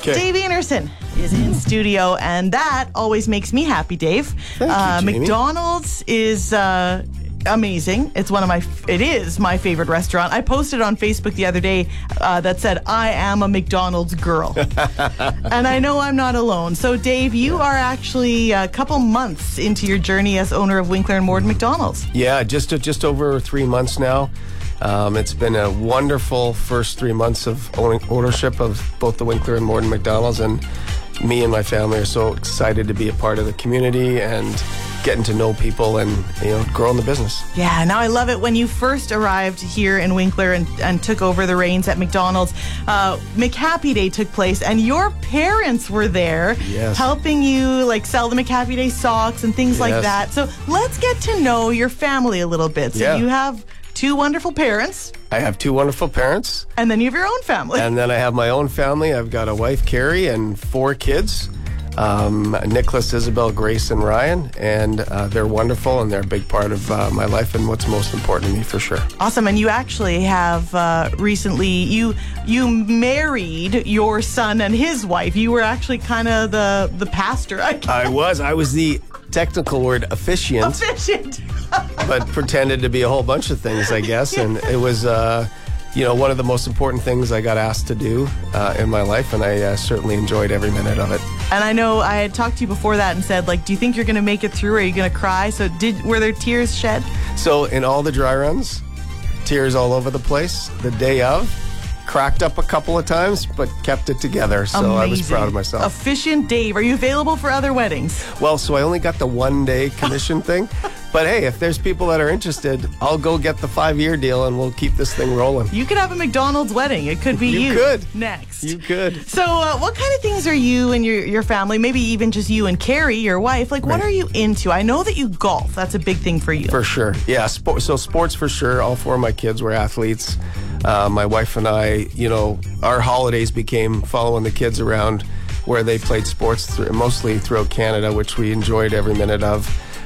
Okay. Dave Anderson is in studio, and that always makes me happy, Dave. Thank you, Jamie. McDonald's is amazing. It is my favorite restaurant. I posted on Facebook the other day that said, I am a McDonald's girl. And I know I'm not alone. So, Dave, you are actually a couple months into your journey as owner of Winkler and Morden McDonald's. Yeah, just over 3 months now. It's been a wonderful first 3 months of ownership of both the Winkler and Morden McDonald's, and me and my family are so excited to be a part of the community and getting to know people and growing the business. Yeah, now I love it. When you first arrived here in Winkler and took over the reins at McDonald's, McHappy Day took place, and your parents were there helping you sell the McHappy Day socks and things like that. So let's get to know your family a little bit. So you have two wonderful parents. I have two wonderful parents. And then you have your own family. And then I have my own family. I've got a wife, Carrie, and 4 kids. Nicholas, Isabel, Grace, and Ryan, and they're wonderful, and they're a big part of my life and what's most important to me, for sure. Awesome. And you actually have recently, you married your son and his wife. You were actually kind of the pastor, I guess. I was the technical word officiant. But pretended to be a whole bunch of things, I guess, and it was one of the most important things I got asked to do in my life, and I certainly enjoyed every minute of it. And I know I had talked to you before that and said, do you think you're going to make it through? Are you going to cry? So were there tears shed? So in all the dry runs, tears all over the place. The day of, cracked up a couple of times, but kept it together. So amazing. I was proud of myself. Efficient Dave. Are you available for other weddings? Well, so I only got the 1-day commission thing. But hey, if there's people that are interested, I'll go get the 5-year deal and we'll keep this thing rolling. You could have a McDonald's wedding. It could be you. You could. Next. You could. So what kind of things are you and your family, maybe even just you and Carrie, your wife, what are you into? I know that you golf. That's a big thing for you. For sure. Yeah, so sports for sure. All 4 of my kids were athletes. My wife and I, our holidays became following the kids around where they played sports mostly throughout Canada, which we enjoyed every minute of.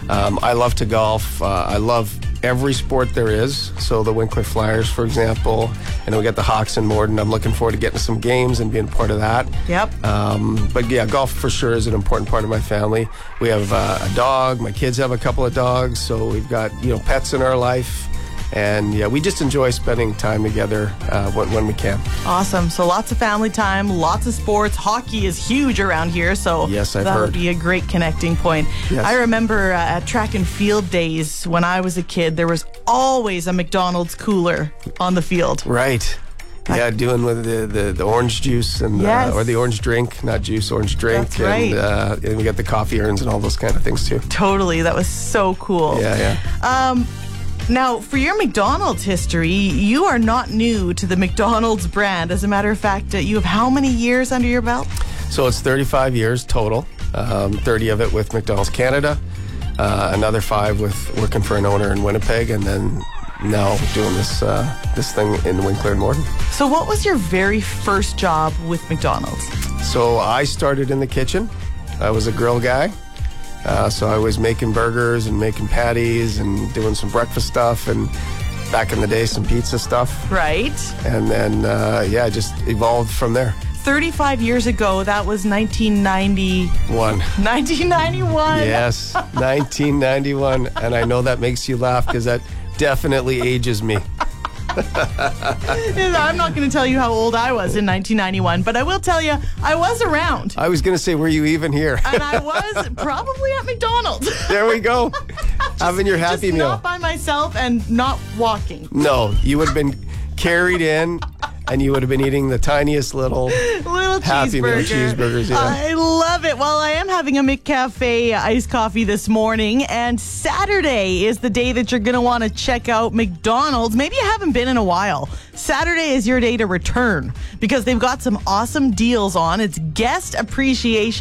I love to golf. I love every sport there is. So the Winkler Flyers, for example, and we got the Hawks and Morden. I'm looking forward to getting some games and being part of that. Yep. But yeah, golf for sure is an important part of my family. We have a dog. My kids have a couple of dogs. So we've got, pets in our life. And yeah, we just enjoy spending time together when we can. Awesome. So lots of family time, lots of sports. Hockey is huge around here, so yes, that would be a great connecting point. Yes. I remember at track and field days when I was a kid, there was always a McDonald's cooler on the field. Right. Yeah, doing with the orange juice and or the orange drink, not juice, orange drink. That's right. And we got the coffee urns and all those kind of things too. Totally. That was so cool. Yeah. Now, for your McDonald's history, you are not new to the McDonald's brand. As a matter of fact, you have how many years under your belt? So it's 35 years total, 30 of it with McDonald's Canada, another 5 with working for an owner in Winnipeg, and then now doing this thing in Winkler and Morden. So what was your very first job with McDonald's? So I started in the kitchen. I was a grill guy. So I was making burgers and making patties and doing some breakfast stuff, and back in the day, some pizza stuff. Right. And then, just evolved from there. 35 years ago, that was 1991. 1991. Yes, 1991. And I know that makes you laugh because that definitely ages me. I'm not going to tell you how old I was in 1991, but I will tell you I was around. I was going to say, were you even here? And I was probably at McDonald's. There we go. Having your Happy Meal. Not by myself and not walking. No, you would have been carried in, and you would have been eating the tiniest little Happy Meal cheeseburgers. Yeah. I love it. Well, I am having a McCafe iced coffee this morning, and Saturday is the day that you're going to want to check out McDonald's. Maybe you haven't been in a while. Saturday is your day to return because they've got some awesome deals on. It's Guest Appreciation